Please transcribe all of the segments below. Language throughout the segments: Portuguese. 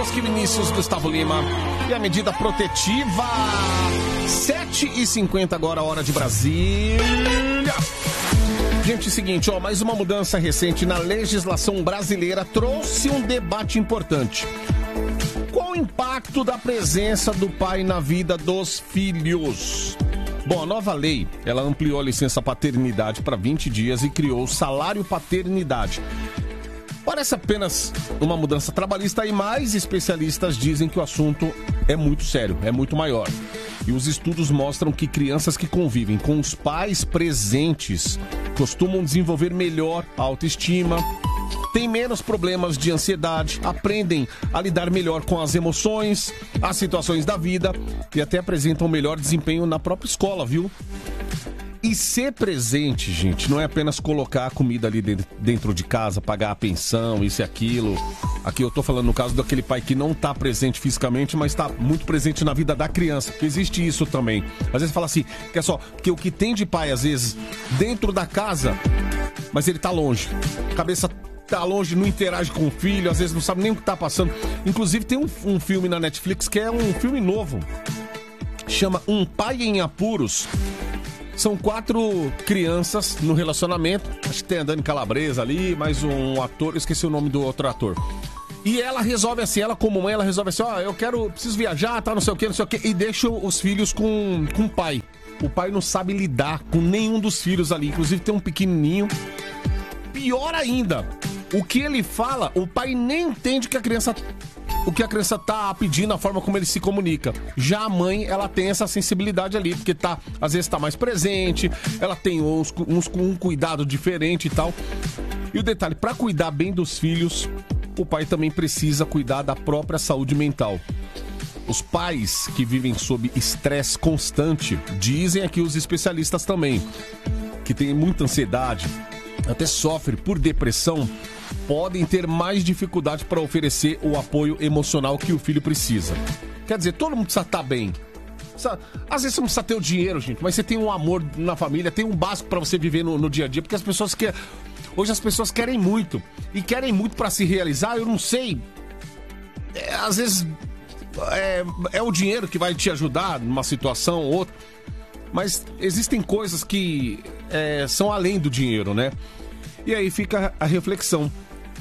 Que Vinícius, Gustavo Lima e a medida protetiva 7h50 agora, hora de Brasília. Gente, seguinte, mais uma mudança recente na legislação brasileira trouxe um debate importante. Qual o impacto da presença do pai na vida dos filhos? Bom, a nova lei, ela ampliou a licença paternidade para 20 dias e criou o salário paternidade. Parece apenas uma mudança trabalhista e mais especialistas dizem que o assunto é muito sério, é muito maior. E os estudos mostram que crianças que convivem com os pais presentes costumam desenvolver melhor a autoestima, têm menos problemas de ansiedade, aprendem a lidar melhor com as emoções, as situações da vida e até apresentam melhor desempenho na própria escola, viu? E ser presente, gente, não é apenas colocar a comida ali dentro de casa, pagar a pensão, isso e aquilo. Aqui eu tô falando no caso daquele pai que não tá presente fisicamente, mas tá muito presente na vida da criança, porque existe isso também. Às vezes fala assim, que é só, que o que tem de pai, às vezes, dentro da casa, mas ele tá longe. A cabeça tá longe, não interage com o filho, às vezes não sabe nem o que tá passando. Inclusive tem um filme na Netflix que é um filme novo. Chama Um Pai em Apuros. São 4 crianças no relacionamento. Acho que tem a Dani Calabresa ali, mais um ator, eu esqueci o nome do outro ator. E ela resolve assim, ela como mãe, ela resolve assim, preciso viajar, tá, não sei o que, e deixa os filhos com o pai. O pai não sabe lidar com nenhum dos filhos ali, inclusive tem um pequenininho. Pior ainda, o que ele fala, o pai nem entende o que a criança tá pedindo, a forma como ele se comunica. Já a mãe, ela tem essa sensibilidade ali, porque às vezes tá mais presente, ela tem um cuidado diferente e tal. E o detalhe, para cuidar bem dos filhos, o pai também precisa cuidar da própria saúde mental. Os pais que vivem sob estresse constante, dizem aqui os especialistas também, que tem muita ansiedade, até sofre por depressão, podem ter mais dificuldade para oferecer o apoio emocional que o filho precisa. Quer dizer, todo mundo precisa estar bem. Às vezes você não precisa ter o dinheiro, gente, mas você tem um amor na família, tem um básico para você viver no dia a dia, porque hoje as pessoas querem muito, e querem muito para se realizar, eu não sei, às vezes é o dinheiro que vai te ajudar numa situação ou outra, mas existem coisas que são além do dinheiro, né? E aí fica a reflexão.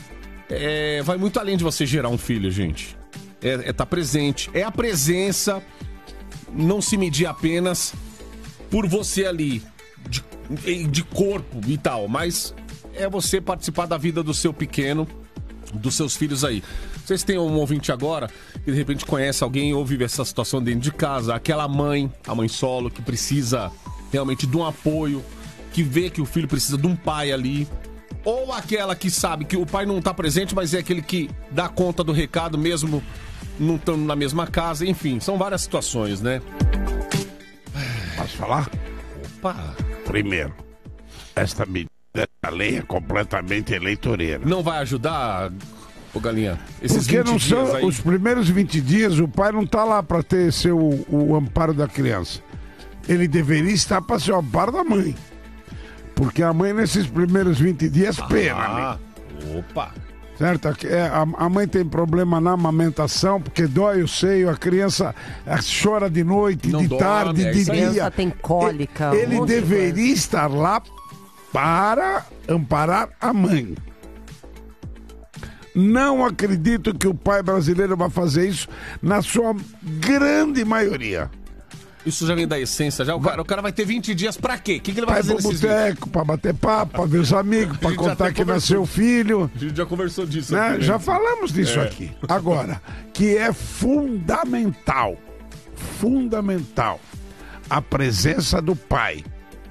Vai muito além de você gerar um filho, gente. Tá presente. É a presença, não se medir apenas por você ali, de corpo e tal, mas é você participar da vida do seu pequeno, dos seus filhos aí. Vocês têm um ouvinte agora que de repente conhece alguém ou vive essa situação dentro de casa, aquela mãe, a mãe solo, que precisa realmente de um apoio, que vê que o filho precisa de um pai ali. Ou aquela que sabe que o pai não tá presente, mas é aquele que dá conta do recado mesmo não estando na mesma casa. Enfim, são várias situações, né? Posso falar? Opa! Primeiro, esta medida da lei é completamente eleitoreira. Não vai ajudar, ô Galinha? Esses porque 20 não dias são aí... os primeiros 20 dias, o pai não tá lá para ter o amparo da criança. Ele deveria estar para ser o amparo da mãe. Porque a mãe, nesses primeiros 20 dias, pena. Opa! Certo? A mãe tem problema na amamentação, porque dói o seio, a criança chora de noite, não de dorme, tarde, de A criança dia. tem cólica. Ele deveria estar lá para amparar a mãe. Não acredito que o pai brasileiro vai fazer isso na sua grande maioria. Isso já vem da essência, já. O cara vai ter 20 dias pra quê? O que ele vai fazer pro nesses 20? boteco, pra bater papo, pra ver os amigos, pra contar que nasceu filho. A gente já conversou disso. Né? Aqui, já falamos disso aqui. Agora, que é fundamental a presença do pai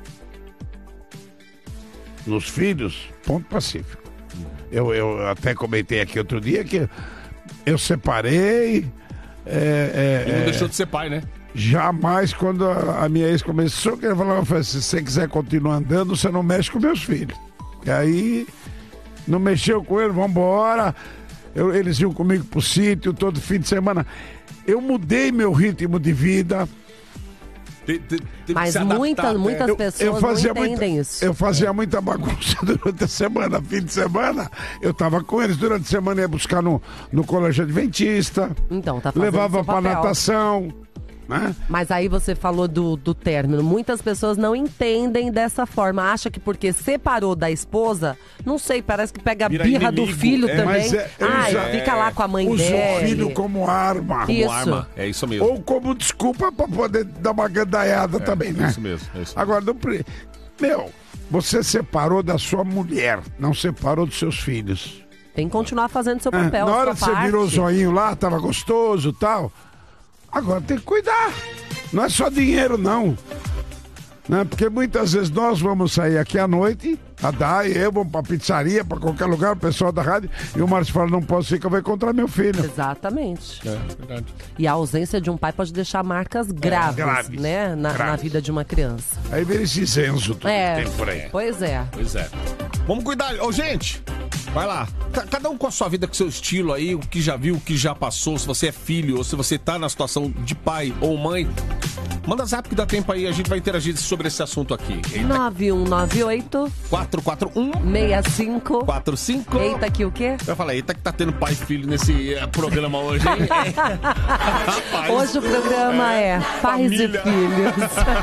nos filhos, ponto pacífico. Eu até comentei aqui outro dia que eu separei. Ele não deixou de ser pai, né? Jamais, quando a minha ex começou, que ele falava, se você quiser continuar andando, você não mexe com meus filhos. E aí, não mexeu com ele, vambora. Eles iam comigo pro sítio todo fim de semana. Eu mudei meu ritmo de vida. Mas muitas pessoas não entendem isso. Eu fazia muita bagunça durante a semana, fim de semana. Eu tava com eles durante a semana, ia buscar no colégio adventista. Então, tá fazendo levava seu pra papel. natação. Né? Mas aí você falou do término. Muitas pessoas não entendem dessa forma. Acha que porque separou da esposa, não sei, parece que pega a birra do filho também. Mas fica lá com a mãe usa dele. o filho como arma. Isso. Como arma, é isso mesmo. Ou como desculpa pra poder dar uma gandaiada também, né? Isso mesmo. Agora, você separou da sua mulher, não separou dos seus filhos. Tem que continuar fazendo seu papel. Na hora sua que você parte. virou o zoinho lá, tava gostoso e tal. Agora tem que cuidar. Não é só dinheiro, não. Né? Porque muitas vezes nós vamos sair aqui à noite, a Day, eu vamos pra pizzaria, pra qualquer lugar, o pessoal da rádio, e o Márcio fala, não posso ir que eu vou encontrar meu filho. Exatamente. É verdade. E a ausência de um pai pode deixar marcas graves, né? Na vida de uma criança. Aí vem esse censo tudo que tem por aí. Pois é. Pois é. Vamos cuidar. Ô, gente, vai lá. Cada um com a sua vida, com o seu estilo aí, o que já viu, o que já passou, se você é filho ou se você tá na situação de pai ou mãe. Manda zap que dá tempo aí, a gente vai interagir sobre esse assunto aqui. 9198 441 65 45. Eita, que o quê? Eu falei, eita que tá tendo pai e filho nesse programa hoje, hein? Rapaz. Hoje o programa é Pais e Família. Filhos.